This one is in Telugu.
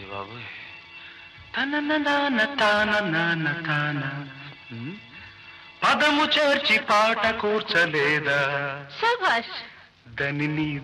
బాబోయ్ తన తాన పదము చేర్చి పాట కూర్చలేదా శభాష్. దని